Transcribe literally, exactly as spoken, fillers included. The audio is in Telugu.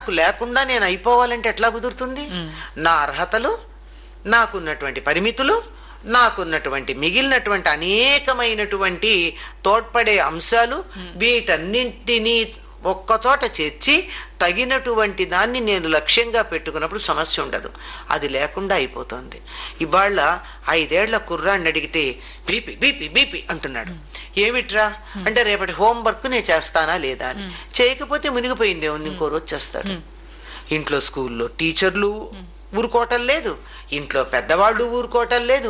లేకుండా నేను అయిపోవాలంటే ఎట్లా కుదురుతుంది? నా అర్హతలు, నాకున్నటువంటి పరిమితులు, నాకున్నటువంటి మిగిలినటువంటి అనేకమైనటువంటి తోడ్పడే అంశాలు, వీటన్నింటినీ ఒక్కచోట చేర్చి తగినటువంటి దాన్ని నేను లక్ష్యంగా పెట్టుకున్నప్పుడు సమస్య ఉండదు. అది లేకుండా అయిపోతుంది. ఇవాళ ఐదేళ్ల కుర్రాన్ని అడిగితే బీపీ బీపీ బీపీ అంటున్నాడు. ఏమిట్రా అంటే రేపటి హోంవర్క్ నేను చేస్తానా లేదా అని. చేయకపోతే మునిగిపోయిందే ఉంది, ఇంకో రోజు చేస్తాడు. ఇంట్లో స్కూల్లో టీచర్లు ఊరుకోవటం లేదు, ఇంట్లో పెద్దవాళ్ళు ఊరుకోవటం లేదు.